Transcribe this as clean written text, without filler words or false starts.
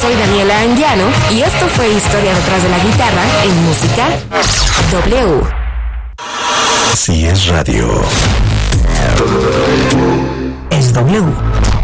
soy Daniela Anguiano y esto fue Historia detrás de la guitarra en Música W. Si es radio, es W.